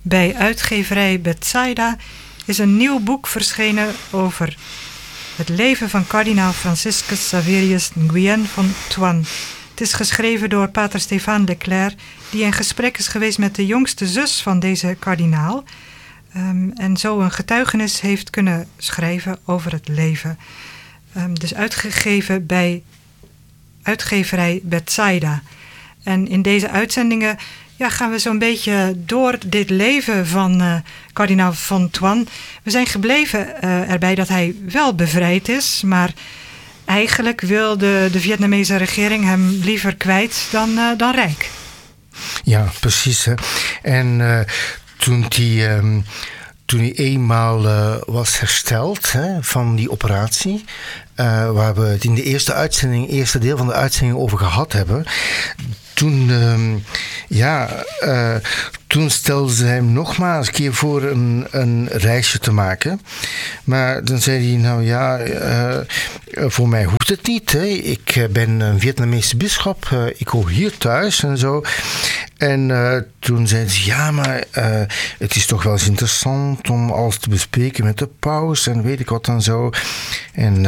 Bij uitgeverij Bethsaida is een nieuw boek verschenen over het leven van kardinaal Franciscus Xaverius Nguyen van Thuan. Het is geschreven door pater Stéphane Leclerc, die in gesprek is geweest met de jongste zus van deze kardinaal. En zo een getuigenis heeft kunnen schrijven over het leven. Dus uitgegeven bij uitgeverij Bethsaida. En in deze uitzendingen gaan we zo'n beetje door dit leven van kardinaal van Thuan. We zijn gebleven erbij dat hij wel bevrijd is, maar eigenlijk wil de Vietnamese regering hem liever kwijt dan rijk. Ja, precies. Hè. En toen hij eenmaal was hersteld van die operatie, waar we het in de eerste deel van de uitzending over gehad hebben, toen stelde ze hem nogmaals een keer voor een reisje te maken. Maar dan zei hij, voor mij hoeft het niet. Hè. Ik ben een Vietnamese bisschop. Ik hoor hier thuis en zo. En toen zei ze, het is toch wel eens interessant om alles te bespreken met de paus en weet ik wat dan zo. En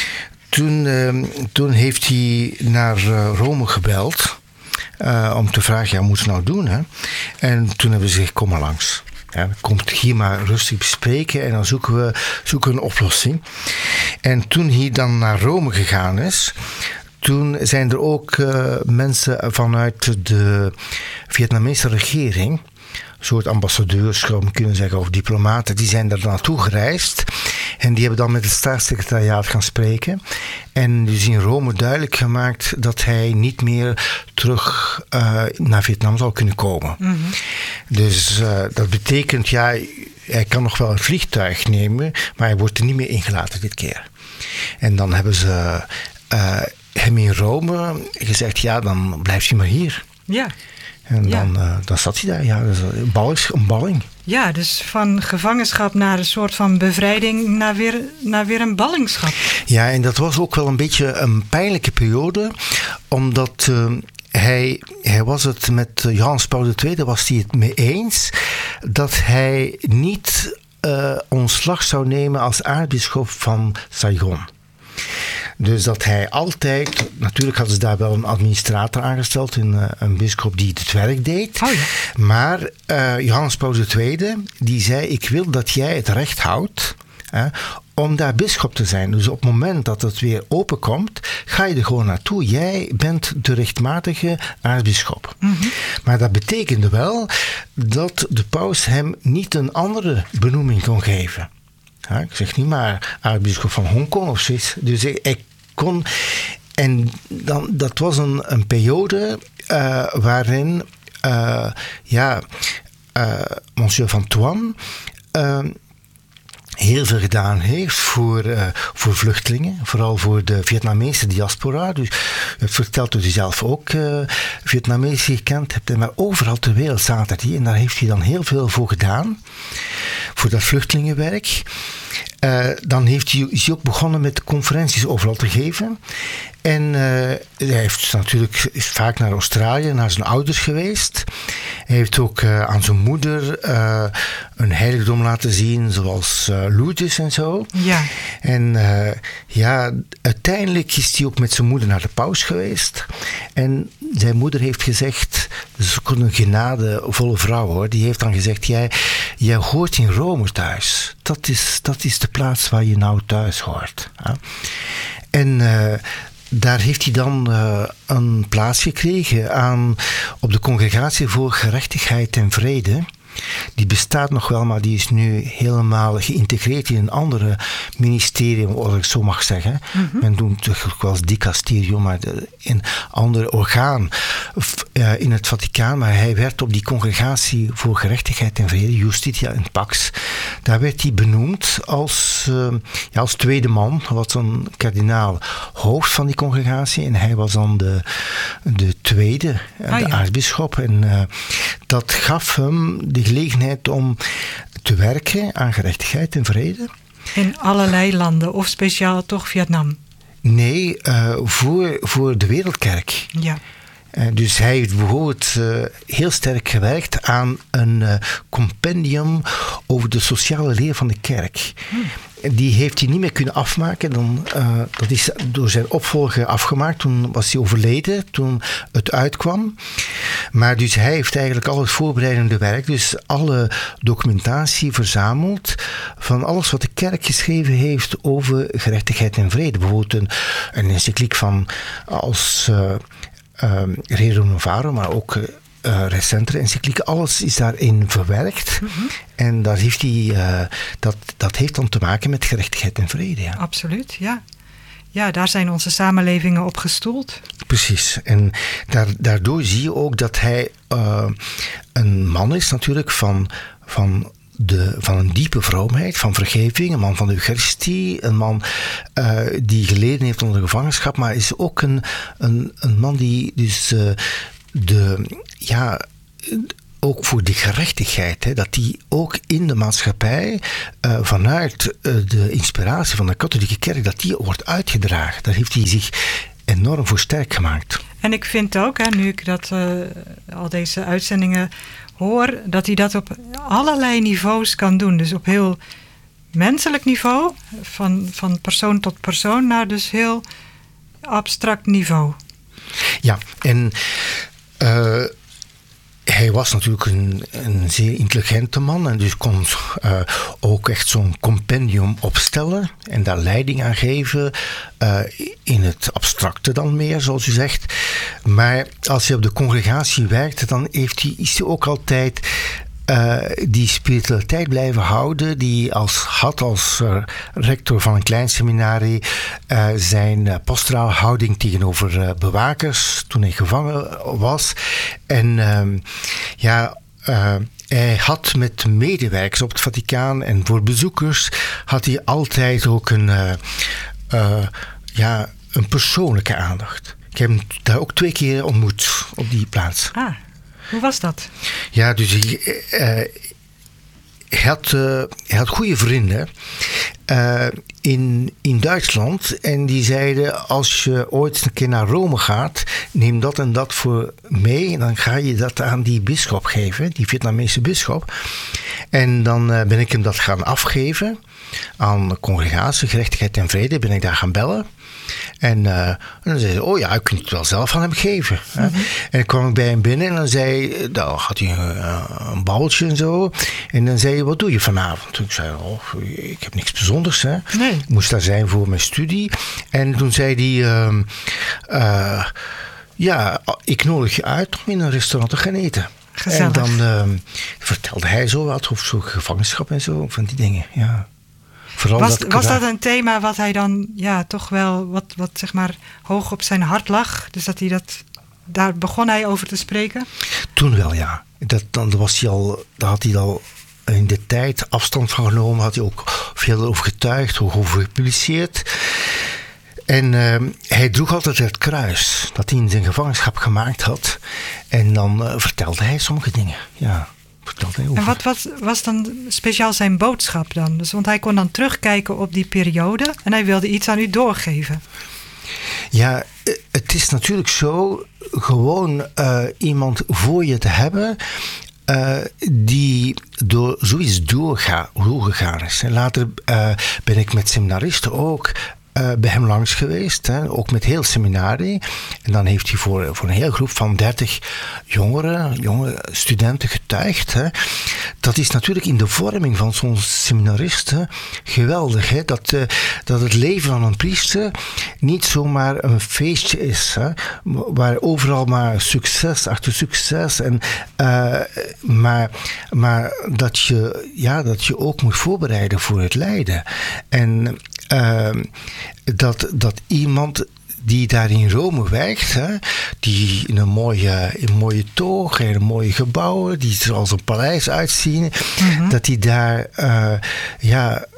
toen heeft hij naar Rome gebeld. Om te vragen, hoe moeten we nou doen? Hè? En toen hebben ze gezegd, kom maar langs. Ja, kom hier maar rustig bespreken en dan zoeken we een oplossing. En toen hij dan naar Rome gegaan is, toen zijn er ook mensen vanuit de Vietnamese regering, een soort ambassadeurs, zou je kunnen zeggen, of diplomaten, die zijn daar naartoe gereisd. En die hebben dan met het staatssecretariaat gaan spreken. En dus in Rome duidelijk gemaakt dat hij niet meer terug naar Vietnam zal kunnen komen. Mm-hmm. Dus dat betekent, hij kan nog wel een vliegtuig nemen, maar hij wordt er niet meer ingelaten dit keer. En dan hebben ze hem in Rome gezegd, dan blijft hij maar hier. Ja. En dan zat hij daar, dat is een balling. Ja, dus van gevangenschap naar een soort van bevrijding naar weer een ballingschap. Ja, en dat was ook wel een beetje een pijnlijke periode, omdat hij was het met Johannes Paul II, was hij het mee eens dat hij niet ontslag zou nemen als aartsbisschop van Saigon. Dus dat hij altijd, natuurlijk hadden ze daar wel een administrator aangesteld, een bisschop die het werk deed. Oh ja. Maar Johannes Paul II, die zei, ik wil dat jij het recht houdt om daar bisschop te zijn. Dus op het moment dat het weer openkomt, ga je er gewoon naartoe. Jij bent de rechtmatige aartsbisschop. Mm-hmm. Maar dat betekende wel dat de paus hem niet een andere benoeming kon geven. Ja, ik zeg niet maar aartsbisschop van Hongkong of zoiets. Dus ik kon. En dan, dat was een periode waarin Monsieur van Thuan heel veel gedaan heeft voor vluchtelingen, vooral voor de Vietnamese diaspora. Dus u hebt verteld dat u zelf ook Vietnamees gekend hebt, maar overal ter wereld zaten die en daar heeft hij dan heel veel voor gedaan, voor dat vluchtelingenwerk. Dan is hij ook begonnen met conferenties overal te geven. En hij is vaak naar Australië, naar zijn ouders geweest. Hij heeft ook aan zijn moeder een heiligdom laten zien, zoals Lourdes en zo. Ja. En uiteindelijk is hij ook met zijn moeder naar de paus geweest. En zijn moeder heeft gezegd, dat is ook een genadevolle vrouw hoor, die heeft dan gezegd, jij hoort in Rome thuis. Dat is de plaats waar je nou thuis hoort. Ja? En daar heeft hij dan een plaats gekregen op de Congregatie voor Gerechtigheid en Vrede. Die bestaat nog wel, maar die is nu helemaal geïntegreerd in een andere ministerie, als ik zo mag zeggen. Mm-hmm. Men noemt het ook wel als dicasterium, maar in een ander orgaan in het Vaticaan. Maar hij werd op die Congregatie voor Gerechtigheid en Vrede, Justitia in Pax, daar werd hij benoemd als tweede man, was een kardinaal hoofd van die congregatie. En hij was dan de tweede, de aartsbisschop. En dat gaf hem de gelegenheid om te werken aan gerechtigheid en vrede. In allerlei landen, of speciaal toch Vietnam? Nee, voor de Wereldkerk. Ja. Dus hij heeft bijvoorbeeld heel sterk gewerkt aan een compendium over de sociale leer van de kerk. Die heeft hij niet meer kunnen afmaken. Dat is door zijn opvolger afgemaakt. Toen was hij overleden, toen het uitkwam. Maar dus hij heeft eigenlijk al het voorbereidende werk, dus alle documentatie verzameld van alles wat de kerk geschreven heeft over gerechtigheid en vrede. Bijvoorbeeld een encycliek van als Rerum Novarum, maar ook recentere encyclieken. Alles is daarin verwerkt. En daar heeft hij, dat heeft dan te maken met gerechtigheid en vrede. Ja. Absoluut, ja. Ja, daar zijn onze samenlevingen op gestoeld. Precies. En daardoor zie je ook dat hij een man is natuurlijk van een diepe vroomheid, van vergeving, een man van de Eucharistie, een man die geleden heeft onder gevangenschap, maar is ook een man die dus ook voor die gerechtigheid, hè, dat die ook in de maatschappij vanuit de inspiratie van de katholieke kerk, dat die wordt uitgedragen. Daar heeft hij zich enorm voor sterk gemaakt. En ik vind ook, hè, nu ik dat al deze uitzendingen hoor, dat hij dat op allerlei niveaus kan doen. Dus op heel menselijk niveau, van persoon tot persoon, naar dus heel abstract niveau. Ja, en hij was natuurlijk een zeer intelligente man en dus kon ook echt zo'n compendium opstellen en daar leiding aan geven, in het abstracte dan meer, zoals u zegt. Maar als hij op de congregatie werkte, dan is hij ook altijd die spiritualiteit blijven houden, die had als rector van een klein seminarie zijn pastorale houding tegenover bewakers toen hij gevangen was. En hij had met medewerkers op het Vaticaan en voor bezoekers had hij altijd ook een persoonlijke aandacht. Ik heb hem daar ook 2 keer ontmoet op die plaats. Ah. Hoe was dat? Ja, dus hij had goede vrienden in Duitsland. En die zeiden, als je ooit een keer naar Rome gaat, neem dat en dat voor mee. En dan ga je dat aan die bisschop geven, die Vietnamese bisschop. En dan ben ik hem dat gaan afgeven aan de congregatie Gerechtigheid en Vrede. Ben ik daar gaan bellen. En dan zei ze, je kunt het wel zelf aan hem geven. En dan kwam ik bij hem binnen en dan had hij een babbeltje en zo. En dan zei hij, wat doe je vanavond? Toen ik zei, ik heb niks bijzonders. Hè. Nee. Ik moest daar zijn voor mijn studie. En toen zei hij, ik nodig je uit om in een restaurant te gaan eten. Gezellig. En dan vertelde hij zo wat over zo'n gevangenschap en zo, van die dingen, ja. Was dat een thema wat hij dan toch wel wat zeg maar hoog op zijn hart lag? Dus daar begon hij over te spreken? Toen wel, ja. Daar had hij al in de tijd afstand van genomen. Had hij ook veel over getuigd, ook over gepubliceerd. En hij droeg altijd het kruis dat hij in zijn gevangenschap gemaakt had. En dan vertelde hij sommige dingen, ja. En wat was dan speciaal zijn boodschap dan? Dus, want hij kon dan terugkijken op die periode en hij wilde iets aan u doorgeven. Ja, het is natuurlijk zo, gewoon iemand voor je te hebben die door zoiets doorgegaan is. En later ben ik met seminaristen ook bij hem langs geweest, hè, ook met heel seminarie. En dan heeft hij voor een hele groep van 30 jonge studenten getuigd. Hè. Dat is natuurlijk in de vorming van zo'n seminarist geweldig. Hè, dat het leven van een priester niet zomaar een feestje is. Hè, waar overal maar succes achter succes. En, maar dat je ook moet voorbereiden voor het lijden. En dat iemand die daar in Rome werkt, hè, die in een mooie toga, in een mooie gebouwen, die er als een paleis uitzien, dat hij daar,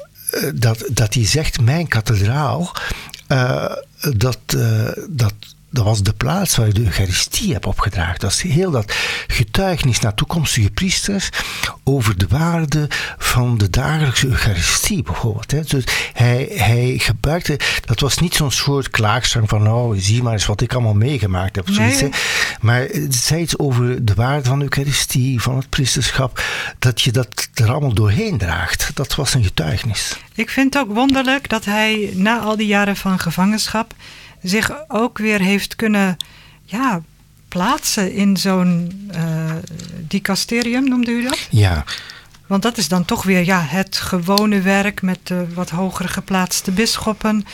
dat hij zegt, mijn kathedraal, was de plaats waar je de Eucharistie hebt opgedragen. Dat is heel dat getuigenis naar toekomstige priesters over de waarde van de dagelijkse Eucharistie bijvoorbeeld. Hè. Dus hij gebruikte, dat was niet zo'n soort klaagzang van nou, zie maar eens wat ik allemaal meegemaakt heb. Zoiets, Nee. hè. Maar het zei iets over de waarde van de Eucharistie, van het priesterschap, dat je dat er allemaal doorheen draagt. Dat was een getuigenis. Ik vind het ook wonderlijk dat hij na al die jaren van gevangenschap zich ook weer heeft kunnen plaatsen in zo'n dicasterium, noemde u dat? Ja. Want dat is dan toch weer het gewone werk met de wat hoger geplaatste bisschoppen.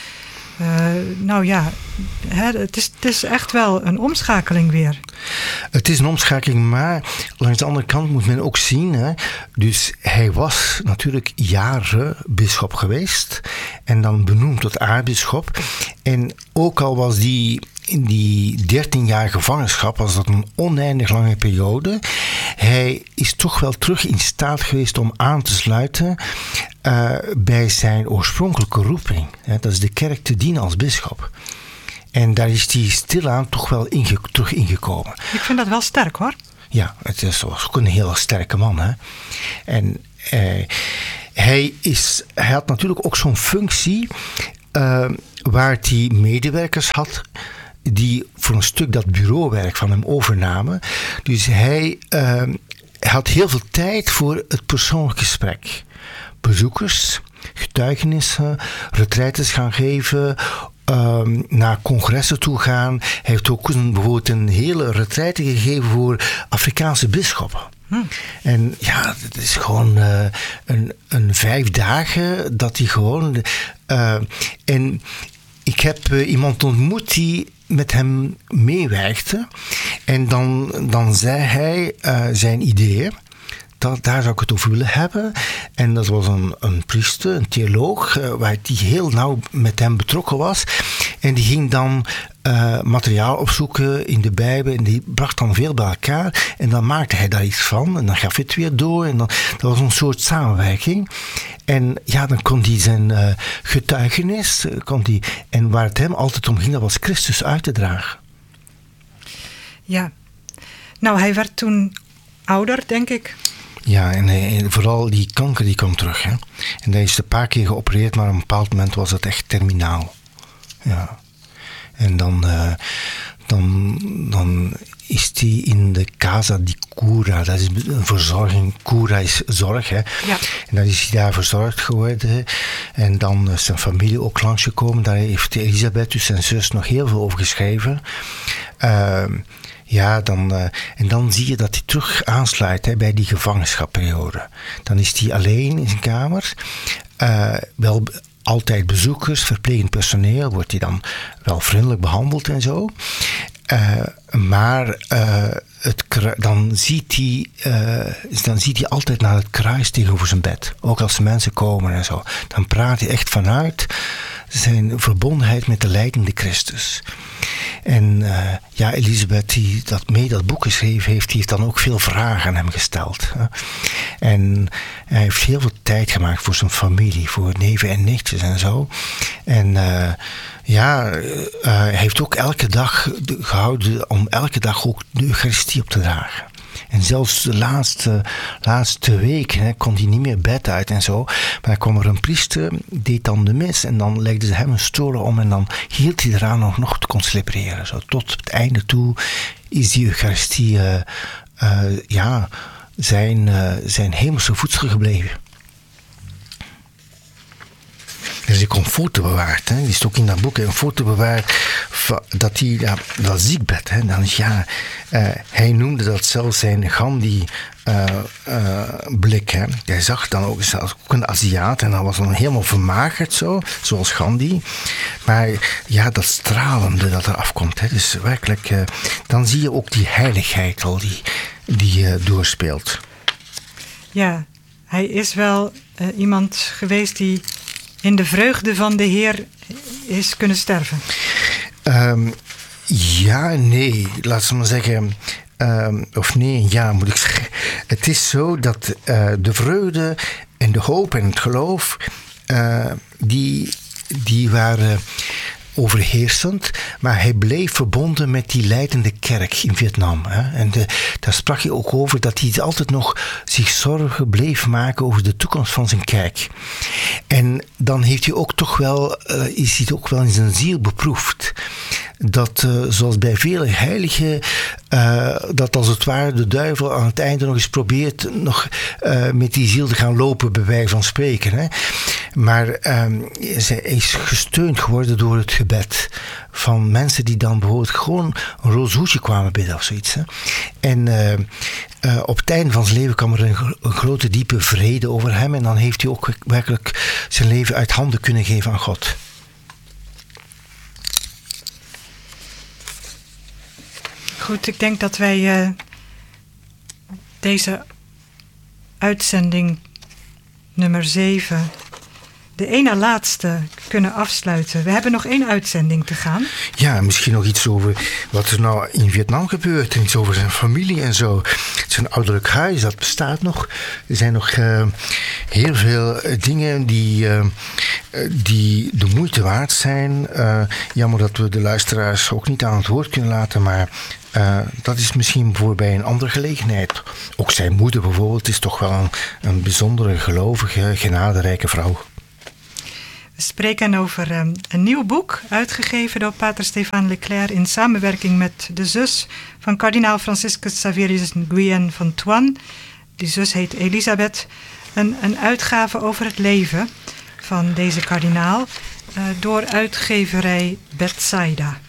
Het is echt wel een omschakeling weer. Het is een omschakeling, maar langs de andere kant moet men ook zien. Hè, dus hij was natuurlijk jaren bisschop geweest. En dan benoemd tot aartsbisschop. En ook al was in die 13 jaar gevangenschap, was dat een oneindig lange periode. Hij is toch wel terug in staat geweest om aan te sluiten bij zijn oorspronkelijke roeping. Dat is de kerk te dienen als bisschop. En daar is hij stilaan toch wel terug ingekomen. Ik vind dat wel sterk, hoor. Ja, het was ook een heel sterke man. Hè? En hij had natuurlijk ook zo'n functie waar hij medewerkers had die voor een stuk dat bureauwerk van hem overnamen. Dus hij had heel veel tijd voor het persoonlijk gesprek. Bezoekers, getuigenissen, retraites gaan geven, naar congressen toe gaan. Hij heeft ook bijvoorbeeld een hele retraite gegeven voor Afrikaanse bisschoppen. En ja, het is gewoon een 5 dagen dat hij gewoon... en ik heb iemand ontmoet die met hem meewerkte. En dan zei hij zijn idee. Daar zou ik het over willen hebben. En dat was een priester, een theoloog, waar die heel nauw met hem betrokken was. En die ging dan materiaal opzoeken in de Bijbel. En die bracht dan veel bij elkaar. En dan maakte hij daar iets van. En dan gaf hij het weer door. En dat was een soort samenwerking. En ja, dan kon hij zijn getuigenis... en waar het hem altijd om ging, dat was Christus uit te dragen. Ja. Nou, hij werd toen ouder, denk ik. Ja, en vooral die kanker die kwam terug. Hè? En hij is een paar keer geopereerd, maar op een bepaald moment was het echt terminaal. Ja. En dan is hij in de Casa di Cura. Dat is een verzorging. Cura is zorg. Hè? Ja. En dan is hij daar verzorgd geworden. En dan is zijn familie ook langsgekomen. Daar heeft Elisabeth, dus zijn zus, nog heel veel over geschreven. En dan zie je dat hij terug aansluit bij die gevangenschapperiode. Dan is hij alleen in zijn kamer. Wel altijd bezoekers, verplegend personeel, wordt hij dan wel vriendelijk behandeld en zo. Maar dan ziet hij altijd naar het kruis tegenover zijn bed. Ook als mensen komen en zo. Dan praat hij echt vanuit zijn verbondenheid met de lijdende Christus. En Elisabeth, die dat boek geschreven heeft dan ook veel vragen aan hem gesteld. En hij heeft heel veel tijd gemaakt voor zijn familie, voor neven en nichtjes en zo. En hij heeft ook elke dag gehouden om elke dag ook de Eucharistie op te dragen. En zelfs de laatste weken kon hij niet meer bed uit en zo. Maar dan kwam er een priester, deed dan de mis. En dan legde ze hem een stoel om. En dan hield hij eraan om nog te kon celebreren. Zo, tot het einde toe is die Eucharistie zijn hemelse voedsel gebleven. Er is een foto bewaard. Hè. Die is ook in dat boek een foto bewaard dat hij dat ziekbed. Hè. Dan is, hij noemde dat zelfs zijn Gandhi-blik. Hij zag dan ook een Aziat en dat was dan helemaal vermagerd zo, zoals Gandhi. Maar ja, dat stralende dat er afkomt. Hè. Dus werkelijk, dan zie je ook die heiligheid al die doorspeelt. Ja, hij is wel iemand geweest die in de vreugde van de Heer is kunnen sterven. Nee. Laat ze maar zeggen. Of nee, ja, moet ik zeggen. Het is zo dat de vreugde en de hoop en het geloof... die waren overheersend, maar hij bleef verbonden met die leidende kerk in Vietnam. Hè. En daar sprak hij ook over dat hij altijd nog zich zorgen bleef maken over de toekomst van zijn kerk. En dan heeft hij ook toch wel, is hij ook wel in zijn ziel beproefd. Dat, zoals bij vele heiligen, dat als het ware de duivel aan het einde nog eens probeert nog met die ziel te gaan lopen, bij wijze van spreken. Hè. Maar hij is gesteund geworden door het gebed van mensen die dan bijvoorbeeld gewoon een roze hoedje kwamen bidden of zoiets. Hè. En op het einde van zijn leven kwam er een grote diepe vrede over hem en dan heeft hij ook werkelijk zijn leven uit handen kunnen geven aan God. Goed, ik denk dat wij deze uitzending nummer 7, de ene laatste, kunnen afsluiten. We hebben nog 1 uitzending te gaan. Ja, misschien nog iets over wat er nou in Vietnam gebeurt. En iets over zijn familie en zo. Het is een ouderlijk huis, dat bestaat nog. Er zijn nog heel veel dingen die de moeite waard zijn. Jammer dat we de luisteraars ook niet aan het woord kunnen laten, maar dat is misschien voor bij een andere gelegenheid. Ook zijn moeder bijvoorbeeld is toch wel een bijzondere gelovige, genaderijke vrouw. We spreken over een nieuw boek, uitgegeven door pater Stéphane Leclerc in samenwerking met de zus van kardinaal Franciscus Xaverius Nguyen van Thuan. Die zus heet Elisabeth. Een uitgave over het leven van deze kardinaal door uitgeverij Bethsaida.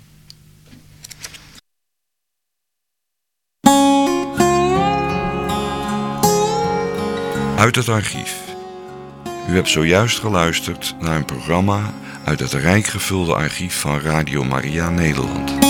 Uit het archief. U hebt zojuist geluisterd naar een programma uit het rijk gevulde archief van Radio Maria Nederland.